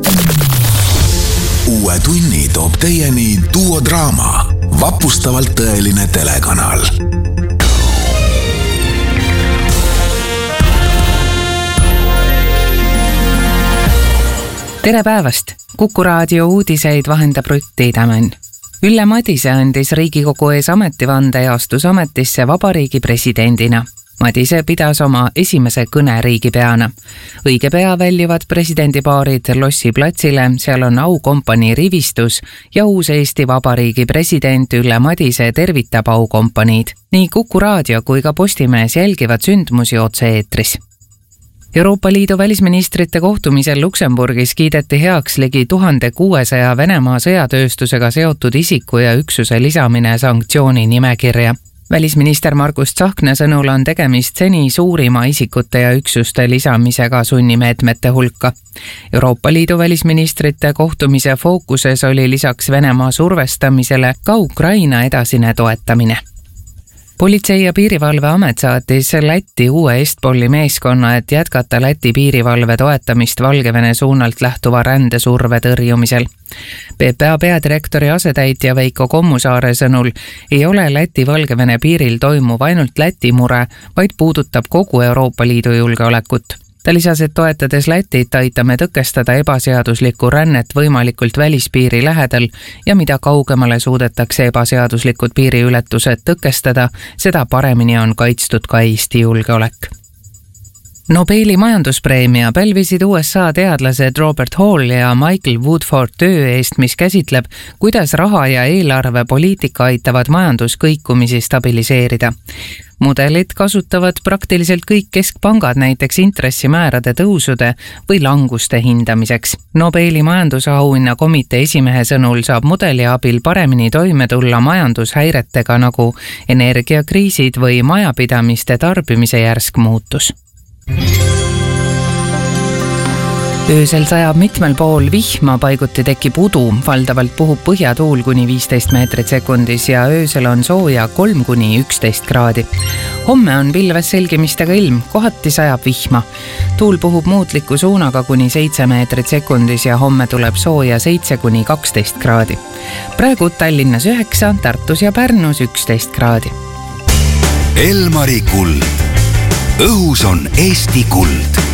Uue tunni toob teieni Duo Draama, vapustavalt tõeline telekanal. Tere päevast! Kuku raadio uudiseid vahendab Rutt Tiidemann. Ülle Madise andis Riigikogu ees ametivande ja astus ametisse vabariigi presidendina. Madise pidas oma esimese kõne riigipeana. Õige pea väljuvad presidendipaarid Lossi platsile, seal on aukompanii rivistus ja uus Eesti Vabariigi president Ülle Madise tervitab aukompaniid. Nii Kuku raadio kui ka Postimees jälgivad sündmusi otse-eetris. Euroopa Liidu välisministrite kohtumisel Luksemburgis kiideti heaks ligi 1600 Venemaa sõjatööstusega seotud isiku ja üksuse lisamine sanktsiooni nimekirja. Välisminister Margus Tsahkna sõnul on tegemist seni suurima isikute ja üksuste lisamisega sunnimeetmete hulka. Euroopa Liidu välisministrite kohtumise fookuses oli lisaks Venemaa survestamisele ka Ukraina edasine toetamine. Politsei- ja piirivalveamet saatis Lätti uue Estpoli meeskonna, et jätkata Läti piirivalve toetamist Valgevene suunalt lähtuva rändesurve tõrjumisel. PPA peadirektori asetäitja Veiko Kommusaare sõnul ei ole Läti-Valgevene piiril toimuv ainult Läti mure, vaid puudutab kogu Euroopa Liidu julgeolekut. Ta lisas, et toetades Lätit aitame tõkestada ebaseaduslikku rännet võimalikult välispiiri lähedal ja mida kaugemale suudetakse ebaseaduslikud piiriületused tõkestada, seda paremini on kaitstud ka Eesti julgeolek. Nobeli majanduspreemia pälvisid USA teadlased Robert Hall ja Michael Woodford töö eest, mis käsitleb, kuidas raha- ja eelarvepoliitika aitavad majanduskõikumisi stabiliseerida. Mudelid kasutavad praktiliselt kõik keskpangad näiteks intressimäärade tõusude või languste hindamiseks. Nobeli majandusauhinna komitee esimehe sõnul saab mudeli abil paremini toime tulla majandushäiretega nagu energiakriisid või majapidamiste tarbimise järsk muutus. Öösel sajab mitmel pool vihma, paiguti tekib udu, valdavalt puhub põhjatuul kuni 15 meetrit sekundis ja öösel on sooja 3 kuni 11 kraadi. Homme on pilves selgimistega ilm, kohati sajab vihma. Tuul puhub muutliku suunaga kuni 7 meetrit sekundis ja homme tuleb sooja 7 kuni 12 kraadi. Praegu Tallinnas 9, Tartus ja Pärnus 11 kraadi. Elmari kuld. Õhus on Eesti kuld.